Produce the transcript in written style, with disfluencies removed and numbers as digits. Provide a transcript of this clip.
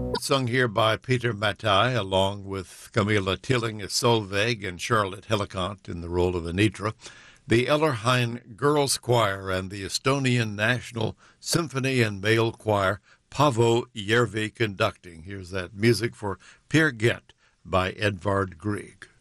Sung here by Peter Mattei, along with Camilla Tilling as Solveig and Charlotte Helicont in the role of Anitra, the Ellerheim Girls Choir and the Estonian National Symphony and Male Choir, Paavo Järvi conducting. Here's that music for Peer Gynt by Edvard Grieg.